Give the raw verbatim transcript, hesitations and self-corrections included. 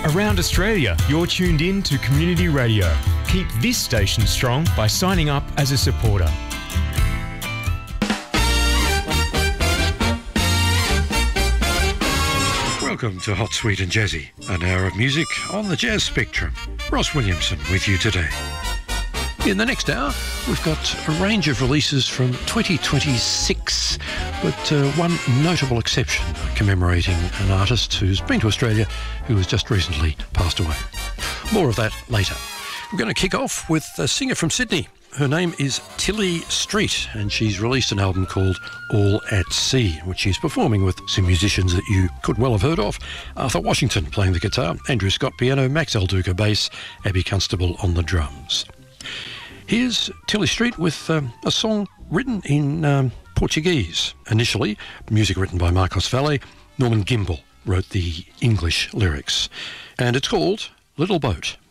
Around Australia, you're tuned in to Community Radio. Keep this station strong by signing up as a supporter. Welcome to Hot, Sweet and Jazzy, an hour of music on the jazz spectrum. Ross Williamson with you today. In the next hour, we've got a range of releases from twenty twenty-six, but uh, one notable exception commemorating an artist who's been to Australia who has just recently passed away. More of that later. We're going to kick off with a singer from Sydney. Her name is Tilly Street, and she's released an album called All at Sea, which she's performing with some musicians that you could well have heard of. Arthur Washington playing the guitar, Andrew Scott piano, Max El Duca bass, Abby Constable on the drums. Here's Tilly Street with um, a song written in um, Portuguese. Initially, music written by Marcos Valle. Norman Gimbel wrote the English lyrics. And it's called Little Boat.